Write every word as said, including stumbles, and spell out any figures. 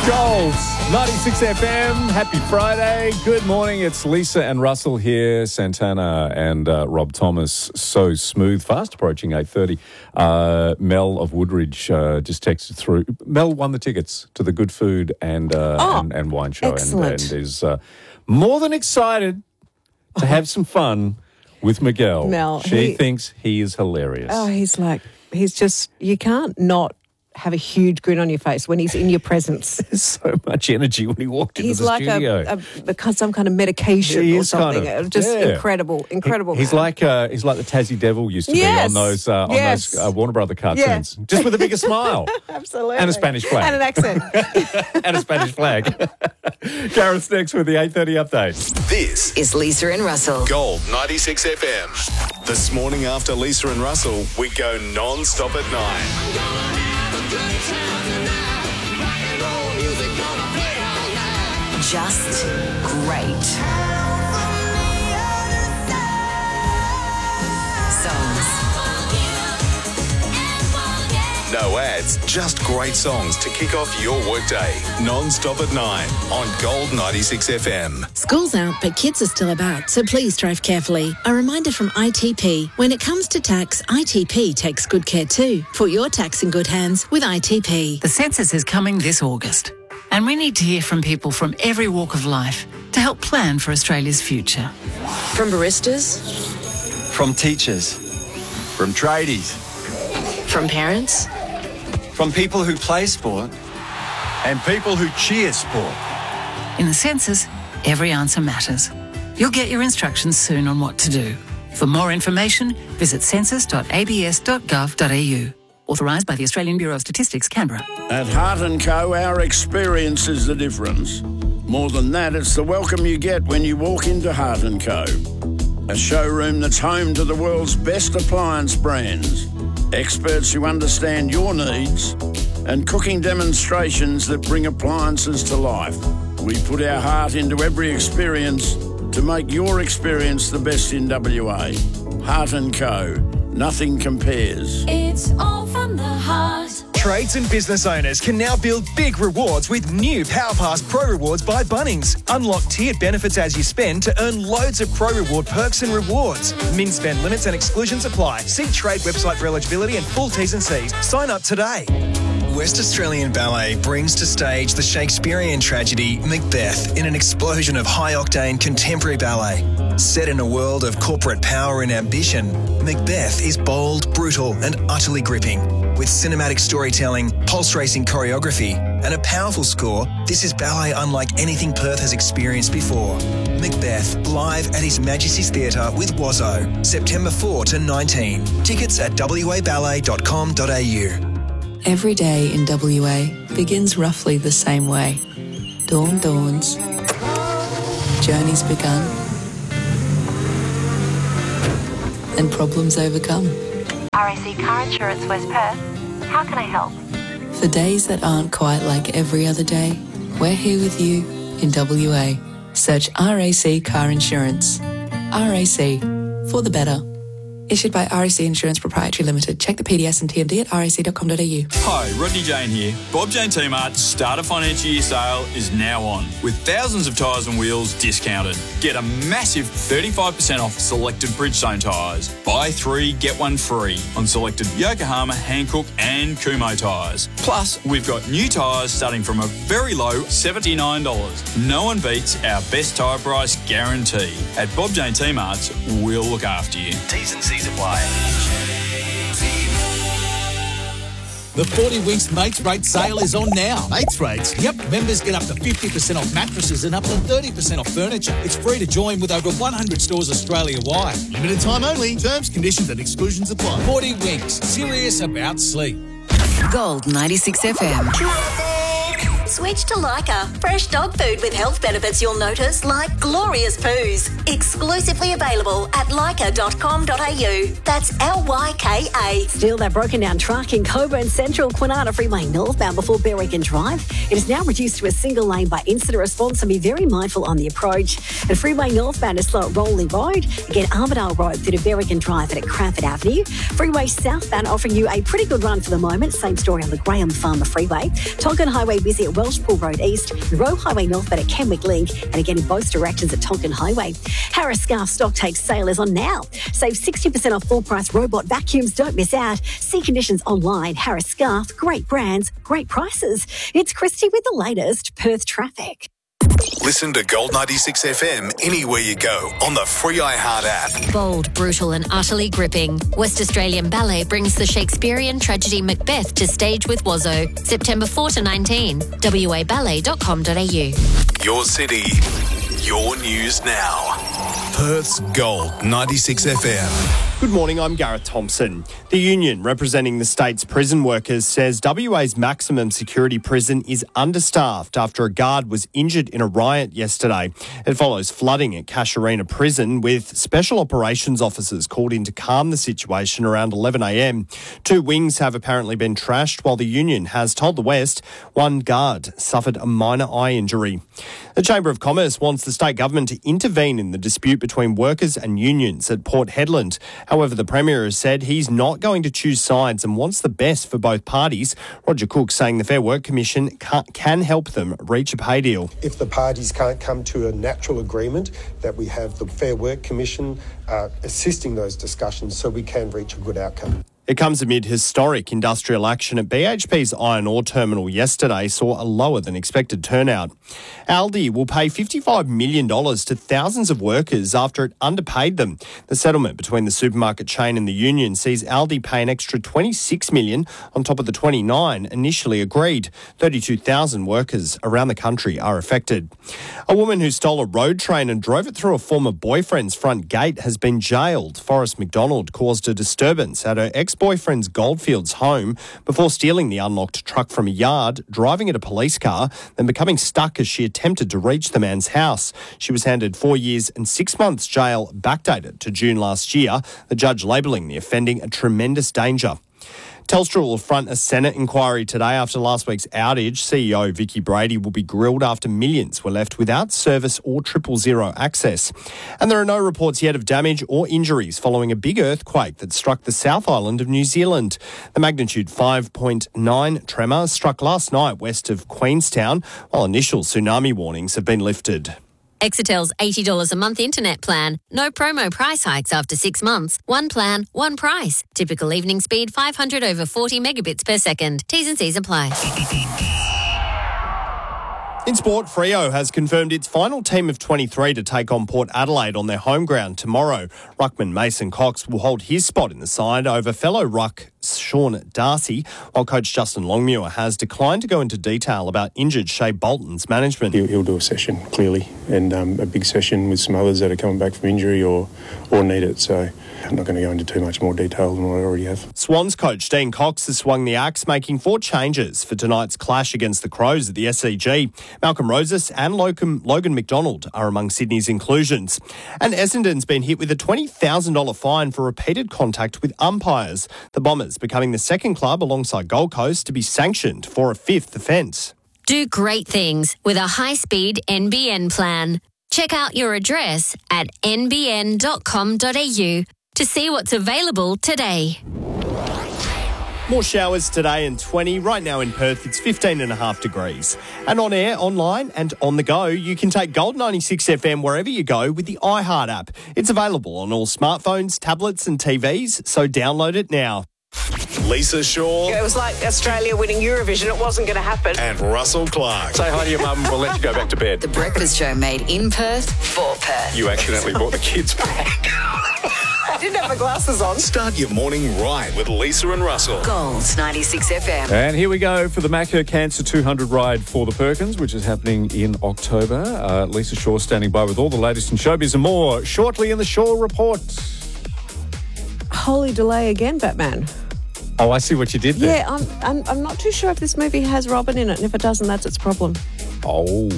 Gold ninety-six F M. Happy Friday. Good morning. It's Lisa and Russell here. Santana and uh, Rob Thomas. So smooth. Fast approaching eight thirty. Uh, Mel of Woodridge uh, just texted through. Mel won the tickets to the Good Food and uh, oh, and, and Wine Show, excellent. and, and is uh, more than excited to have some fun with Miguel. Mel, she he, thinks he is hilarious. Oh, he's like, he's just, you can't not have a huge grin on your face when he's in your presence. There's so much energy when he walked into he's the like studio. He's like a, a, some kind of medication He or is kind something. of, just yeah. incredible, incredible. He, he's man. like uh, he's like the Tassie Devil used to Yes. be on those uh, on Yes. those uh, Warner Brother cartoons, Yes. just with a bigger smile. Absolutely. And a Spanish flag. And an accent. And a Spanish flag. Gareth's next with the eight thirty update. This is Lisa and Russell. Gold ninety-six F M. This morning after Lisa and Russell, we go non-stop at nine. Just great. Songs. No ads, just great songs to kick off your workday. Non-stop at nine on Gold ninety-six F M. School's out, but kids are still about, so please drive carefully. A reminder from I T P. When it comes to tax, I T P takes good care too. Put your tax in good hands with I T P. The census is coming this August, and we need to hear from people from every walk of life to help plan for Australia's future. From baristas, from teachers, from tradies, from parents, from people who play sport, and people who cheer sport. In the census, every answer matters. You'll get your instructions soon on what to do. For more information, visit census dot a b s dot gov dot a u. Authorised by the Australian Bureau of Statistics, Canberra. At Heart and Co, our experience is the difference. More than that, it's the welcome you get when you walk into Heart and Co. A showroom that's home to the world's best appliance brands, experts who understand your needs, and cooking demonstrations that bring appliances to life. We put our heart into every experience to make your experience the best in W A. Heart and Co. Nothing compares. It's all from the heart. Trades and business owners can now build big rewards with new PowerPass Pro Rewards by Bunnings. Unlock tiered benefits as you spend to earn loads of Pro Reward perks and rewards. Min spend limits and exclusions apply. See Trade website for eligibility and full T's and C's. Sign up today. West Australian Ballet brings to stage the Shakespearean tragedy Macbeth in an explosion of high-octane contemporary ballet. Set in a world of corporate power and ambition, Macbeth is bold, brutal and utterly gripping. With cinematic storytelling, pulse-racing choreography and a powerful score, this is ballet unlike anything Perth has experienced before. Macbeth, live at His Majesty's Theatre with Wazzo, September fourth to nineteenth. Tickets at w a ballet dot com dot a u. Every day in W A begins roughly the same way. Dawn dawns. Journey's begun. And problems overcome. R A C Car Insurance West Perth. How can I help? For days that aren't quite like every other day, we're here with you in W A. Search R A C Car Insurance. R A C, for the better. Issued by R A C Insurance Proprietary Limited. Check the P D S and T M D at r a c dot com dot a u. Hi, Rodney Jane here. Bob Jane T-Mart's Starter Financial Year sale is now on, with thousands of tyres and wheels discounted. Get a massive thirty-five percent off selected Bridgestone tyres. Buy three, get one free on selected Yokohama, Hankook and Kumho tyres. Plus, we've got new tyres starting from a very low seventy-nine dollars. No one beats our best tyre price guarantee. At Bob Jane T-Mart's, we'll look after you. T's and C's apply. The forty Winks Mates Rate sale is on now. Mates Rates? Yep. Members get up to fifty percent off mattresses and up to thirty percent off furniture. It's free to join with over one hundred stores Australia-wide. Limited time only. Terms, conditions and exclusions apply. forty Winks. Serious about sleep. Gold ninety-six F M. Switch to Lyca. Fresh dog food with health benefits you'll notice, like glorious poos. Exclusively available at lyca dot com dot a u. That's L Y K A. Still that broken down truck in Coburn Central, Kwinana Freeway northbound before Berwick and Drive. It is now reduced to a single lane by incident response, so be very mindful on the approach. And Freeway northbound is slow at Rowley Road. Again, Armidale Road through to Berwick and Drive and at Crawford Avenue. Freeway southbound offering you a pretty good run for the moment. Same story on the Graham Farmer Freeway. Tonkin Highway busy at Welsh Ashpool Road East, the Roe Highway northbound at Kenwick Link, and again in both directions at Tonkin Highway. Harris Scarf stock takes sale is on now. Save sixty percent off full-price robot vacuums. Don't miss out. See conditions online. Harris Scarf, great brands, great prices. It's Christy with the latest Perth traffic. Listen to Gold ninety-six F M anywhere you go on the free iHeart app. Bold, brutal and utterly gripping. West Australian Ballet brings the Shakespearean tragedy Macbeth to stage with Wazzo, September fourth to nineteen. w a ballet dot com dot a u. Your city, your news now. Perth's Gold ninety-six F M. Good morning, I'm Gareth Thompson. The union representing the state's prison workers says W A's maximum security prison is understaffed after a guard was injured in a riot yesterday. It follows flooding at Casuarina Prison, with special operations officers called in to calm the situation around eleven a m. Two wings have apparently been trashed, while the union has told the West one guard suffered a minor eye injury. The Chamber of Commerce wants the state government to intervene in the dispute between workers and unions at Port Hedland. However, the Premier has said he's not going to choose sides and wants the best for both parties. Roger Cook saying the Fair Work Commission can help them reach a pay deal. If the parties can't come to a natural agreement, that we have the Fair Work Commission uh, assisting those discussions so we can reach a good outcome. It comes amid historic industrial action at B H P's iron ore terminal yesterday saw a lower than expected turnout. Aldi will pay fifty-five million dollars to thousands of workers after it underpaid them. The settlement between the supermarket chain and the union sees Aldi pay an extra twenty-six million dollars on top of the twenty-nine initially agreed. thirty-two thousand workers around the country are affected. A woman who stole a road train and drove it through a former boyfriend's front gate has been jailed. Forrest McDonald caused a disturbance at her ex boyfriend's Goldfields home before stealing the unlocked truck from a yard, driving it a police car, then becoming stuck as she attempted to reach the man's house. She was handed four years and six months jail, backdated to June last year, the judge labelling the offending a tremendous danger. Telstra will front a Senate inquiry today after last week's outage. C E O Vicky Brady will be grilled after millions were left without service or triple zero access. And there are no reports yet of damage or injuries following a big earthquake that struck the South Island of New Zealand. The magnitude five point nine tremor struck last night west of Queenstown, while initial tsunami warnings have been lifted. Exetel's eighty dollars a month internet plan. No promo price hikes after six months. One plan, one price. Typical evening speed five hundred over forty megabits per second. T's and C's apply. In sport, Freo has confirmed its final team of twenty-three to take on Port Adelaide on their home ground tomorrow. Ruckman Mason Cox will hold his spot in the side over fellow ruck Sean Darcy, while coach Justin Longmuir has declined to go into detail about injured Shea Bolton's management. He'll, he'll do a session, clearly, and um, a big session with some others that are coming back from injury or, or need it. So I'm not going to go into too much more detail than what I already have. Swans coach Dean Cox has swung the axe, making four changes for tonight's clash against the Crows at the S C G. Malcolm Rosas and Logan, Logan McDonald are among Sydney's inclusions. And Essendon's been hit with a twenty thousand dollars fine for repeated contact with umpires. The Bombers becoming the second club alongside Gold Coast to be sanctioned for a fifth offence. Do great things with a high-speed N B N plan. Check out your address at n b n dot com dot a u to see what's available today. More showers today and twenty. Right now in Perth, it's fifteen and a half degrees. And on air, online and on the go, you can take Gold ninety-six F M wherever you go with the iHeart app. It's available on all smartphones, tablets and T Vs, so download it now. Lisa Shaw. It was like Australia winning Eurovision. It wasn't going to happen. And Russell Clark. Say hi to your mum. We'll let you go back to bed. The Breakfast Show made in Perth for Perth. You accidentally brought the kids back. I didn't have my glasses on. Start your morning right with Lisa and Russell. Gold ninety-six F M. And here we go for the Macca Cancer two hundred ride for the Perkins, which is happening in October. Uh, Lisa Shaw standing by with all the latest in showbiz and more shortly in the Shaw Report. Holy delay again, Batman. Oh, I see what you did there. Yeah, I'm, I'm, I'm not too sure if this movie has Robin in it, and if it doesn't, that's its problem. Oh.